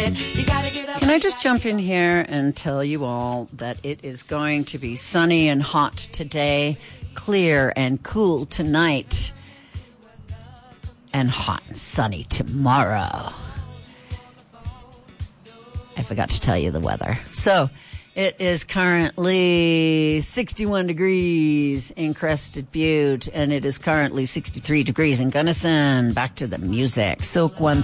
Can I just jump in here and tell you all that it is going to be sunny and hot today, clear and cool tonight, and hot and sunny tomorrow. I forgot to tell you the weather. So it is currently 61 degrees in Crested Butte, and it is currently 63 degrees in Gunnison. Back to the music. Silk One